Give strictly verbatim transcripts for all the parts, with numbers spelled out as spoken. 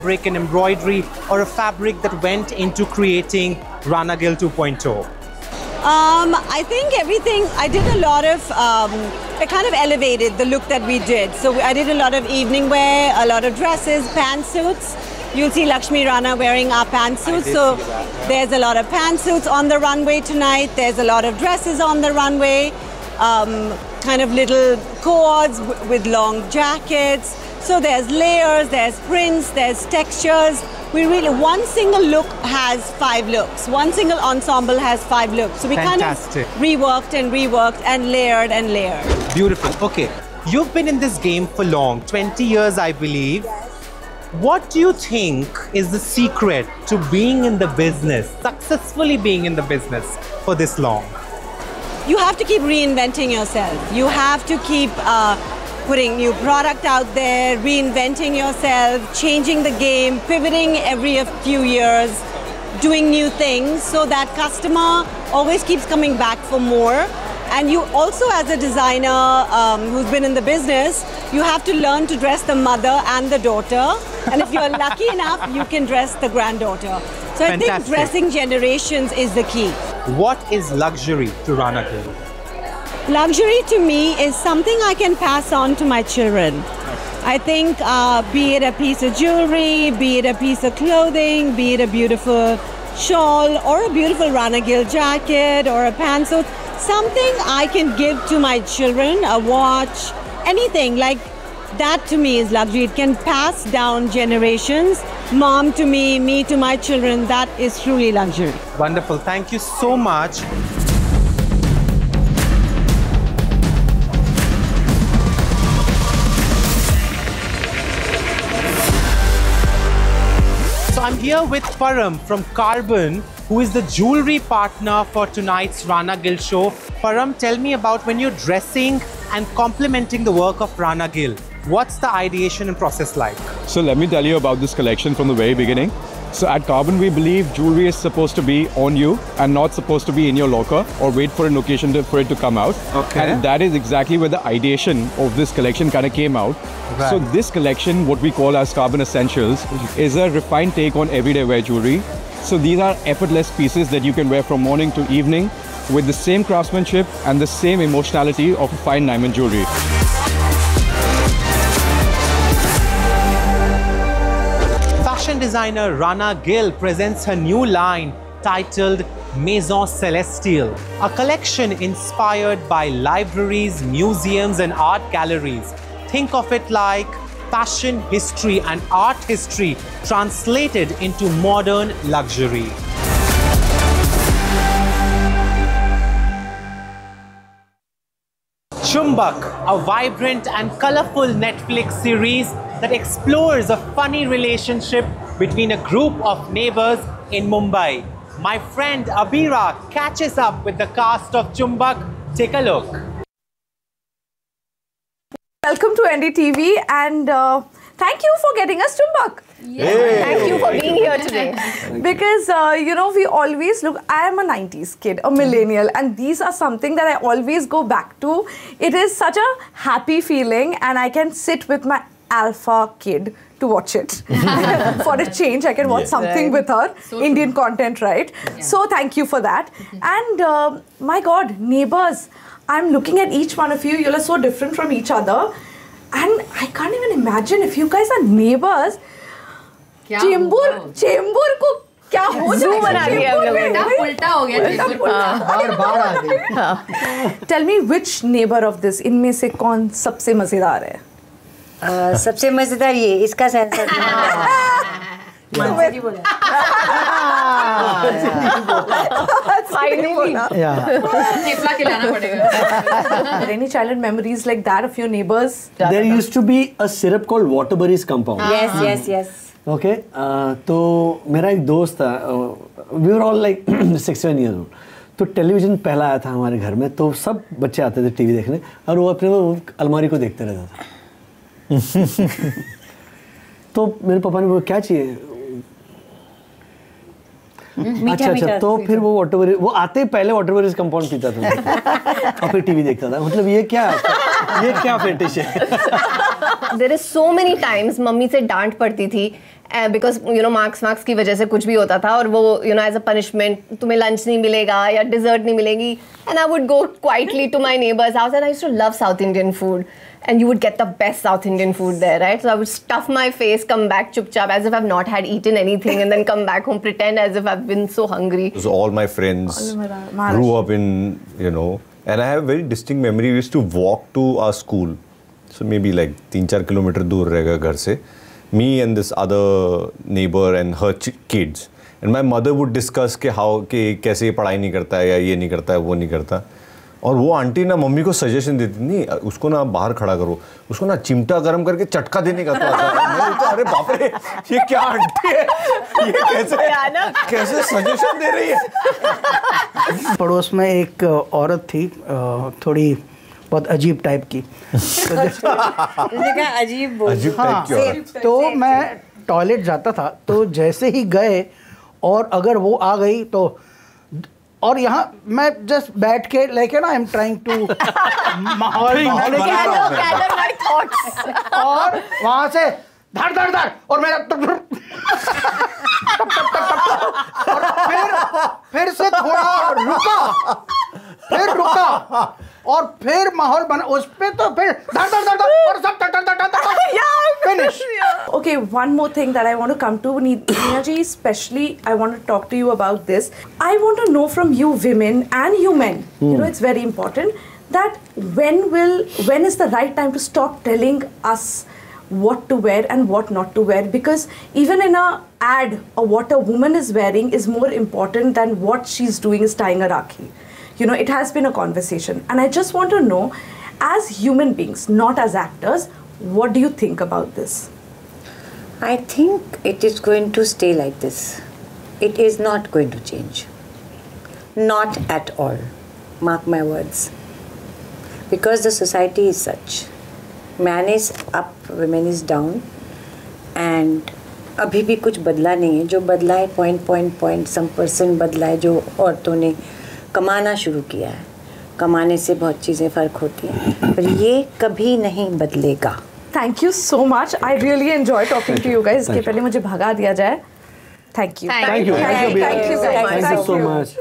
Fabric and embroidery, or a fabric that went into creating Rana Gill two point oh? Um, I think everything, I did a lot of, um, it kind of elevated the look that we did. So I did a lot of evening wear, a lot of dresses, pantsuits. You'll see Lakshmi Rana wearing our pantsuits. So that, yeah. There's a lot of pantsuits on the runway tonight. There's a lot of dresses on the runway. Um, kind of little cords with long jackets. So there's layers, there's prints, there's textures. We really, one single look has five looks. One single ensemble has five looks. So we Fantastic. kind of reworked and reworked and layered and layered. Beautiful. Okay. You've been in this game for long, twenty years, I believe. Yes. What do you think is the secret to being in the business, successfully being in the business for this long? You have to keep reinventing yourself. You have to keep uh, putting new product out there, reinventing yourself, changing the game, pivoting every few years, doing new things so that customer always keeps coming back for more. And you also, as a designer um, who's been in the business, you have to learn to dress the mother and the daughter. And if you're lucky enough, you can dress the granddaughter. So I Fantastic. think dressing generations is the key. What is luxury to Rana Gill? Luxury to me is something I can pass on to my children. I think uh, be it a piece of jewelry, be it a piece of clothing, be it a beautiful shawl or a beautiful Rana Gill jacket or a pantsuit, something I can give to my children, a watch, anything like that to me is luxury. It can pass down generations, mom to me, me to my children. That is truly luxury. Wonderful. Thank you so much. So I'm here with Param from Carbon, who is the jewelry partner for tonight's Rana Gill show. Param, tell me about when you're dressing and complementing the work of Rana Gill. What's the ideation and process like? So let me tell you about this collection from the very beginning. So at Carbon, we believe jewelry is supposed to be on you and not supposed to be in your locker or wait for an occasion to, for it to come out. Okay. And that is exactly where the ideation of this collection kind of came out. Right. So this collection, what we call as Carbon Essentials, is a refined take on everyday wear jewelry. So these are effortless pieces that you can wear from morning to evening with the same craftsmanship and the same emotionality of a fine diamond jewelry. Fashion designer Rana Gill presents her new line titled Maison Celestial, a collection inspired by libraries, museums and art galleries. Think of it like fashion history and art history translated into modern luxury. Chumbak, a vibrant and colorful Netflix series that explores a funny relationship between a group of neighbors in Mumbai. My friend Abira catches up with the cast of Chumbak. Take a look. Welcome to N D T V and uh, thank you for getting us Chumbak. Yes. Thank you for being here today. Because, uh, you know, we always look, I am a nineties kid, a millennial, and these are something that I always go back to. It is such a happy feeling and I can sit with my alpha kid to watch it. For a change, I can watch yeah. something right. with her, so Indian true. content, right? Yeah. So thank you for that. And uh, my God, neighbors, I'm looking at each one of you, you are so different from each other. And I can't even imagine if you guys are neighbors, Chembur Chembur को क्या हो जाएगा उल्टा हो गया Tell me which neighbor of this इनमें से कौन सबसे मजेदार है uh, सबसे मजेदार ये इसका सेंसर मंजरी बोला फाइनली थेपला खिलाना पड़ेगा. Any childhood memories like that of your neighbors? There used to be a syrup called Waterbury's compound. Yes, yes, yes. Okay, uh, तो मेरा एक दोस्त था, we were all like six seven years old. तो television पहला आया था हमारे घर में, तो सब बच्चे आते थे टीवी देखने और वो अपने वो अलमारी को देखते रहता था. तो मेरे पापा ने बोला क्या चाहिए? अच्छा अच्छा तो फिर वो वाटरबरी वो आते ही पहले वाटरबरीज कंपाउंड पीता था और फिर टीवी देखता था. मतलब ये क्या ये क्या फेटिश है? There is so many times mummy से डांट पड़ती थी because you know marks marks की वजह से कुछ भी होता था और वो you know as a punishment तुम्हें लंच नहीं मिलेगा या डिजर्ट नहीं मिलेगी and I would go quietly to my neighbours house and I used to love south Indian food and you would get the best South Indian food there, right? So I would stuff my face, come back chup chap as if I've not had eaten anything and then come back home, pretend as if I've been so hungry. So all my friends grew up in, you know, and I have a very distinct memory. We used to walk to our school. So maybe like three four kilometer dur rahega ghar se. Me and this other neighbor and her kids. And my mother would discuss ke how ke kaise ye padhai nahi karta hai ya ye nahi karta hai wo nahi karta. और वो aunty ना mummy को suggestion देती नहीं उसको ना बाहर खड़ा करो उसको ना चिमटा गरम करके चटका देने का तो आता है मैं तो अरे बाप रे ये क्या आंटी है ये कैसे कैसे सजेशन दे रही है। पड़ोस में एक औरत थी थोड़ी बहुत अजीब टाइप की अजीब अजीब टाइप की औरत तो मैं टॉयलेट जाता था तो जैसे ही गए और अगर वो आ गई तो और यहाँ मैं जस्ट बैठ के लाइक ना आई एम ट्राइंग टू माहौल और वहाँ से धड़ धड़ धड़ और मेरा और फिर फिर से थोड़ा रुका फिर रुका और फिर माहौल बना उस पे तो फिर धड़ धड़ धड़ और सब धड़ धड़ धड़ धड़ finish. Okay, one more thing that I want to come to, Neena ji, especially I want to talk to you about this. I want to know from you women and you men, mm. you know, it's very important that when will, when is the right time to stop telling us what to wear and what not to wear, because even in a ad or what a woman is wearing is more important than what she's doing is tying a rakhi. You know, it has been a conversation and I just want to know as human beings, not as actors, what do you think about this? I think it is going to stay like this. It is not going to change. Not at all. Mark my words. Because the society is such. Man is up, women is down. And अभी भी कुछ बदला नहीं है. जो बदला है point point point some percent बदला है जो औरतों ने कमाना शुरू किया है. कमाने से बहुत चीज़ें फ़र्क होती हैं. पर ये कभी नहीं बदलेगा. Thank you so much. I really enjoy talking to you guys. इसके पहले मुझे भगा दिया जाए. Thank you. Thank you. Thank you. Thank you. Thank you so much.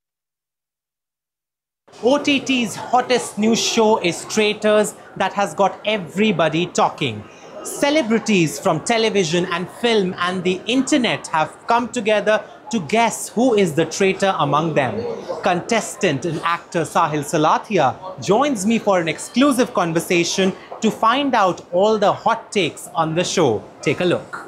O T T's hottest news show is Traitors that has got everybody talking. Celebrities from television and film and the internet have come together to guess who is the traitor among them. Contestant and actor Sahil Salathia joins me for an exclusive conversation to find out all the hot takes on the show. Take a look.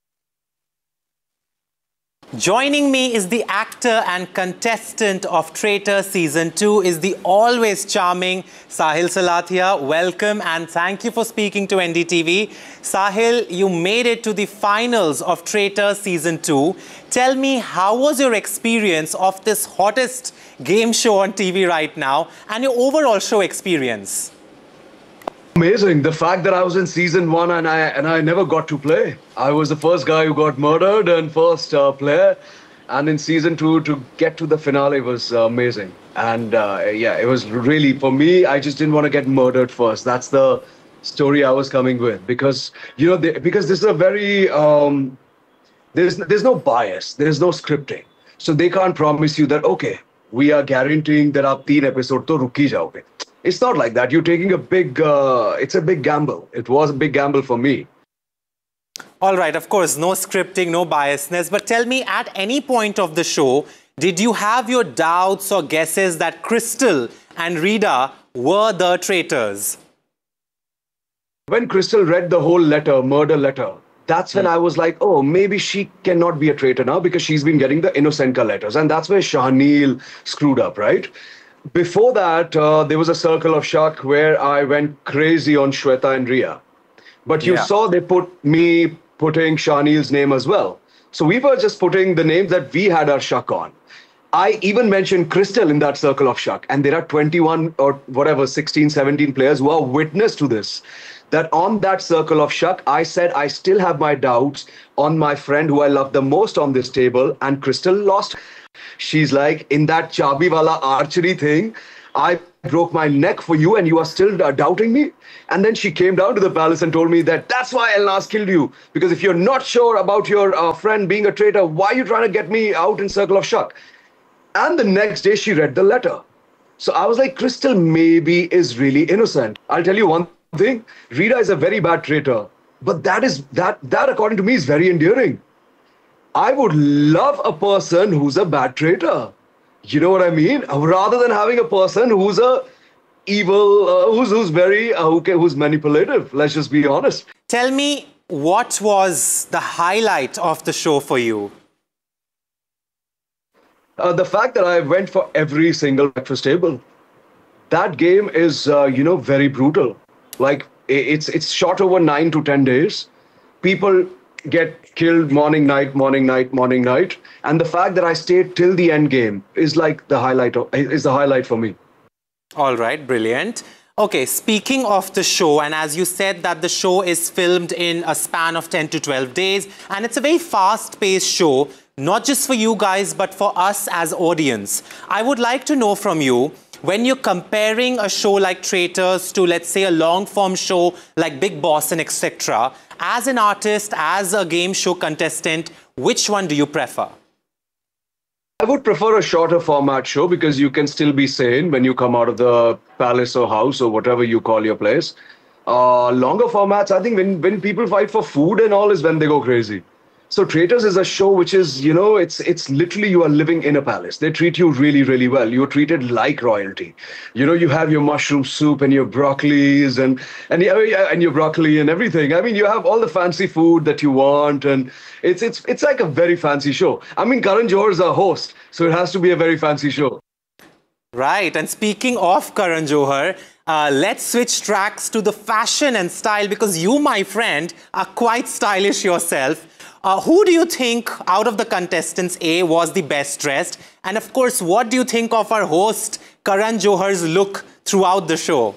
Joining me is the actor and contestant of Traitor Season two is the always charming Sahil Salathia. Welcome and thank you for speaking to N D T V. Sahil, you made it to the finals of Traitor Season two. Tell me, how was your experience of this hottest game show on T V right now and your overall show experience? Amazing. The fact that I was in season one and I and I never got to play. I was the first guy who got murdered and first uh, player. And in season two, to get to the finale was uh, amazing. And uh, yeah, it was really, for me, I just didn't want to get murdered first. That's the story I was coming with. Because, you know, they, because this is a very, um, there's, there's no bias. There's no scripting. So they can't promise you that, okay, we are guaranteeing that aap teen episode to ruki jaoge. It's not like that. You're taking a big, uh, it's a big gamble. It was a big gamble for me. All right, of course, no scripting, no biasness. But tell me, at any point of the show, did you have your doubts or guesses that Crystal and Rita were the traitors? When Crystal read the whole letter, murder letter, that's when mm. I was like, oh, maybe she cannot be a traitor now because she's been getting the Innocenka letters. And that's where Shahneel screwed up, right? Before that, uh, there was a circle of shock where I went crazy on Shweta and Ria. But you yeah. saw they put me putting Shahneel's name as well. So we were just putting the names that we had our shock on. I even mentioned Crystal in that circle of shock. And there are twenty-one or whatever, sixteen, seventeen players who are witness to this. That on that circle of shock, I said I still have my doubts on my friend who I love the most on this table. And Crystal lost. She's like, in that chabi wala archery thing, I broke my neck for you and you are still uh, doubting me? And then she came down to the palace and told me that that's why Elnaz killed you. Because if you're not sure about your uh, friend being a traitor, why are you trying to get me out in circle of shock? And the next day she read the letter. So I was like, Crystal maybe is really innocent. I'll tell you one thing. Rita is a very bad traitor. But that is that that according to me is very endearing. I would love a person who's a bad traitor. You know what I mean? Rather than having a person who's a evil, uh, who's who's very uh, who can, who's manipulative. Let's just be honest. Tell me, what was the highlight of the show for you? Uh, the fact that I went for every single breakfast table. That game is, uh, you know, very brutal. Like it's it's shot over nine to ten days. People get killed morning, night, morning, night, morning, night. And the fact that I stayed till the end game is like the highlight of, is the highlight for me. All right, brilliant. Okay, speaking of the show, and as you said that the show is filmed in a span of ten to twelve days, and it's a very fast-paced show, not just for you guys, but for us as audience. I would like to know from you, when you're comparing a show like Traitors to, let's say, a long-form show like Bigg Boss and et cetera, as an artist, as a game show contestant, which one do you prefer? I would prefer a shorter format show because you can still be sane when you come out of the palace or house or whatever you call your place. Uh, longer formats, I think when, when people fight for food and all is when they go crazy. So Traitors is a show which is, you know, it's it's literally you are living in a palace. They treat you really, really well. You're treated like royalty. You know, you have your mushroom soup and your broccolis and and and your broccoli and everything. I mean, you have all the fancy food that you want, and it's it's it's like a very fancy show. I mean, Karan Johar is a host, so it has to be a very fancy show. Right. And speaking of Karan Johar, uh, let's switch tracks to the fashion and style, because you, my friend, are quite stylish yourself. Uh, who do you think out of the contestants, A, was the best dressed? And of course, what do you think of our host, Karan Johar's look throughout the show?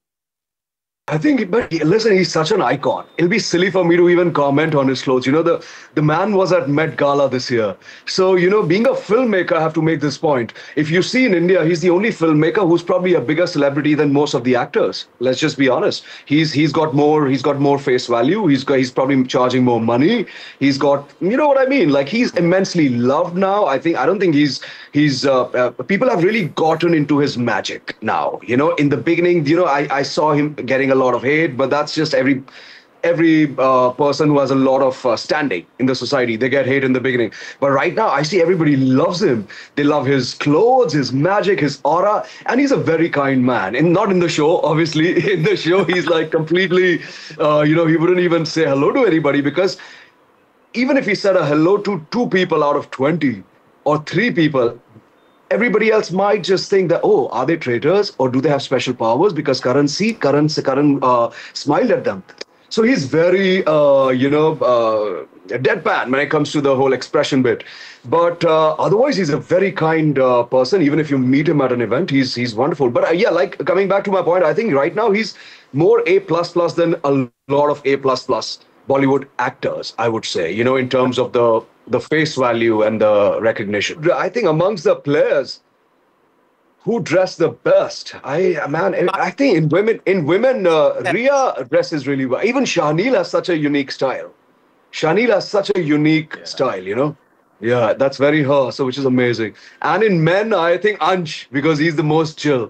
I think, but listen, he's such an icon. It'll be silly for me to even comment on his clothes. You know, the, the man was at Met Gala this year. So, you know, being a filmmaker, I have to make this point. If you see in India, he's the only filmmaker who's probably a bigger celebrity than most of the actors. Let's just be honest. He's he's got more, he's got more face value. He's got, he's probably charging more money. He's got, you know what I mean? Like, he's immensely loved now. I think, I don't think he's, he's, uh, uh, people have really gotten into his magic now. You know, in the beginning, you know, I, I saw him getting a lot of hate, but that's just every every uh, person who has a lot of uh, standing in the society. They get hate in the beginning, but right now I see everybody loves him. They love his clothes, his magic, his aura, and he's a very kind man. And not in the show, obviously. In the show, he's like completely, uh, you know, he wouldn't even say hello to anybody, because even if he said a hello to two people out of twenty or three people, everybody else might just think that, oh, are they traitors or do they have special powers? Because Karan, see, Karan, Karan uh, smiled at them. So he's very, uh, you know, uh, deadpan when it comes to the whole expression bit. But uh, otherwise, he's a very kind uh, person. Even if you meet him at an event, he's he's wonderful. But uh, yeah, like coming back to my point, I think right now he's more A plus plus than a lot of A plus plus Bollywood actors, I would say, you know, in terms of the the face value and the recognition. I think amongst the players who dress the best, I man, I think in women, in women, uh, Rhea dresses really well. Even Shahneel has such a unique style. Shahneel has such a unique yeah. style, you know. Yeah, that's very her, so which is amazing. And in men, I think Ansh, because he's the most chill.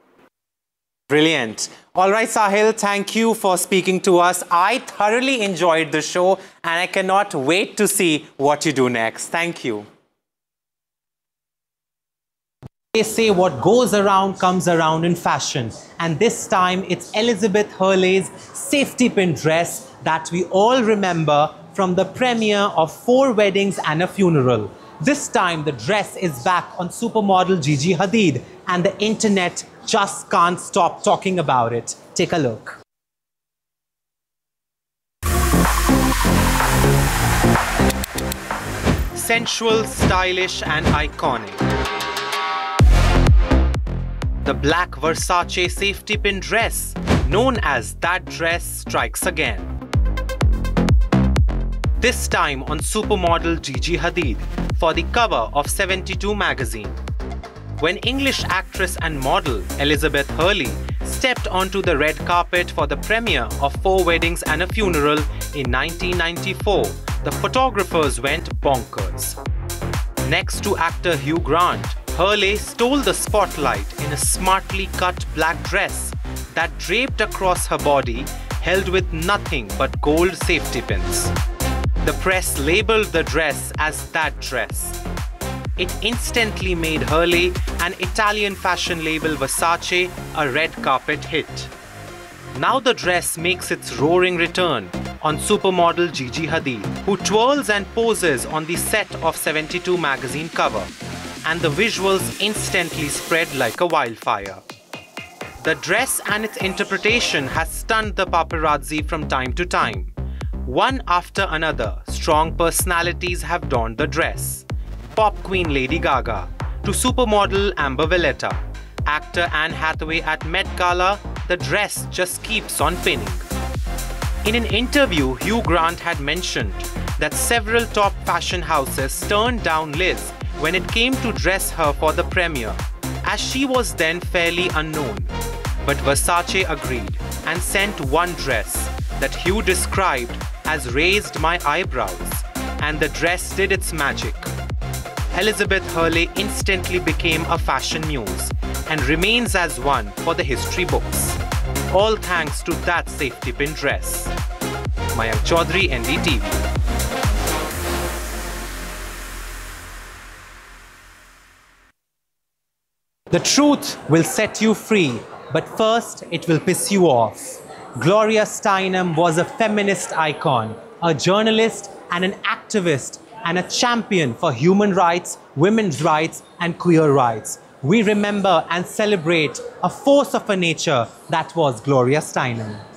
Brilliant. All right, Sahil, thank you for speaking to us. I thoroughly enjoyed the show and I cannot wait to see what you do next. Thank you. They say what goes around comes around in fashion. And this time it's Elizabeth Hurley's safety pin dress that we all remember from the premiere of Four Weddings and a Funeral. This time the dress is back on supermodel Gigi Hadid, and the internet just can't stop talking about it. Take a look. Sensual, stylish and iconic. The black Versace safety pin dress, known as That Dress Strikes Again. This time on supermodel Gigi Hadid for the cover of seventy-two magazine. when English actress and model Elizabeth Hurley stepped onto the red carpet for the premiere of Four Weddings and a Funeral in nineteen ninety-four, the photographers went bonkers. Next to actor Hugh Grant, Hurley stole the spotlight in a smartly cut black dress that draped across her body, held with nothing but gold safety pins. The press labeled the dress as that dress. It instantly made Hurley and Italian fashion label Versace a red carpet hit. Now the dress makes its roaring return on supermodel Gigi Hadid, who twirls and poses on the set of seventy-two magazine cover, and the visuals instantly spread like a wildfire. The dress and its interpretation has stunned the paparazzi from time to time. One after another, strong personalities have donned the dress. Pop queen Lady Gaga, to supermodel Amber Valletta, actor Anne Hathaway at Met Gala, the dress just keeps on pinning. In an interview, Hugh Grant had mentioned that several top fashion houses turned down Liz when it came to dress her for the premiere, as she was then fairly unknown. But Versace agreed and sent one dress that Hugh described as raised my eyebrows, and the dress did its magic. Elizabeth Hurley instantly became a fashion muse and remains as one for the history books. All thanks to that safety pin dress. Mayank Chaudhary, N D T V. The truth will set you free, but first it will piss you off. Gloria Steinem was a feminist icon, a journalist and an activist, and a champion for human rights, women's rights, and queer rights. We remember and celebrate a force of a nature that was Gloria Steinem.